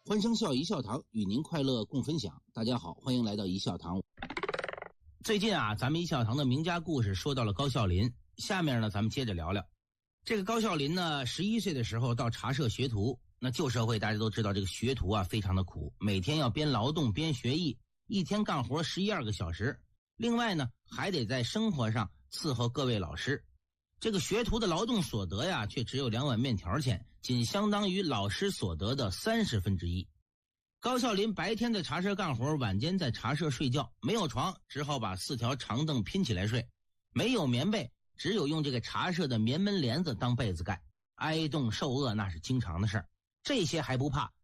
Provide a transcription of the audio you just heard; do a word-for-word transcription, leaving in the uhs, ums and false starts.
欢声笑一笑堂，与您快乐共分享。大家好，欢迎来到一笑堂。最近啊，咱们一笑堂的名家故事说到了高孝林，下面呢，咱们接着聊聊。这个高孝林呢，十一岁的时候到茶社学徒。那旧社会大家都知道，这个学徒啊非常的苦，每天要边劳动边学艺，一天干活十一二个小时。另外呢，还得在生活上伺候各位老师。这个学徒的劳动所得呀，却只有两碗面条钱，仅相当于老师所得的三十分之一。高孝林白天在茶社干活，晚间在茶社睡觉，没有床，只好把四条长凳拼起来睡，没有棉被，只有用这个茶社的棉门帘子当被子盖，挨冻受饿那是经常的事儿。这些还不怕，